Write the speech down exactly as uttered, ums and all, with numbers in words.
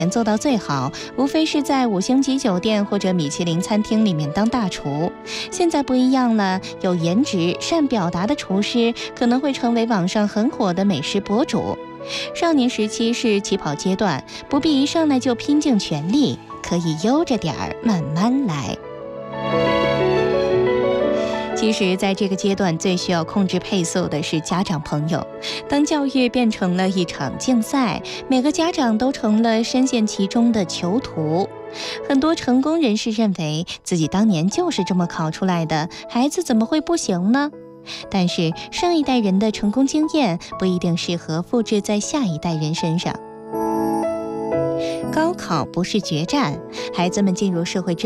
做到最好，无非是在五星级酒店或者米其林餐厅里面当大厨。现在不一样了，有颜值、善表达的厨师可能会成为网上很火的美食博主。少年时期是起跑阶段，不必一上来就拼尽全力，可以悠着点儿，慢慢来。其实在这个阶段最需要控制配速的是家长朋友。当教育变成了一场竞赛，每个家长都成了深陷其中的囚徒。很多成功人士认为自己当年就是这么考出来的，孩子怎么会不行呢？但是上一代人的成功经验不一定适合复制在下一代人身上。高考不是决战，孩子们进入社会之